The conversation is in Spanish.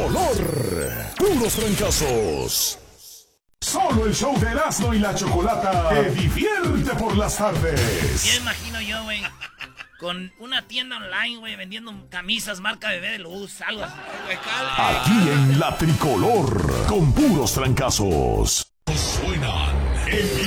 tricolor. Puros trancazos. Solo el show de Erasmo y la Chocolata te divierte por las tardes. Ya imagino yo, güey, con una tienda online, güey, vendiendo camisas marca Bebé de Luz, algo así. Aquí en la tricolor, con puros trancazos. Suenan en